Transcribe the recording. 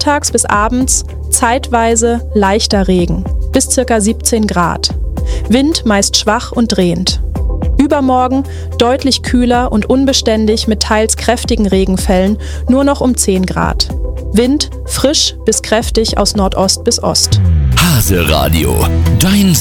Nachmittags bis abends zeitweise leichter Regen, bis ca. 17 Grad. Wind meist schwach und drehend. Übermorgen deutlich kühler und unbeständig mit teils kräftigen Regenfällen, nur noch um 10 Grad. Wind frisch bis kräftig aus Nordost bis Ost. Hase Radio, dein